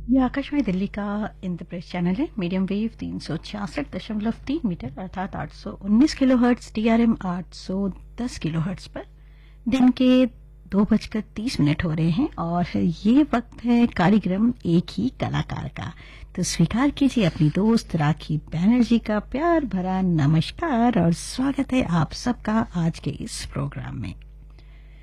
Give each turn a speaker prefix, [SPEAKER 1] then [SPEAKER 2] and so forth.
[SPEAKER 1] ये आकाशवाणी दिल्ली का इंद्रप्रस्थ चैनल है। मीडियम वेव 366.3 मीटर अर्थात 819 किलोहर्ट्ज, DRM 810 किलोहर्ट्ज पर दिन के 2:30 हो रहे हैं और ये वक्त है कार्यक्रम एक ही कलाकार का। तो स्वीकार कीजिए अपनी दोस्त राखी बैनर्जी का प्यार भरा नमस्कार और स्वागत है आप सबका आज के इस प्रोग्राम में।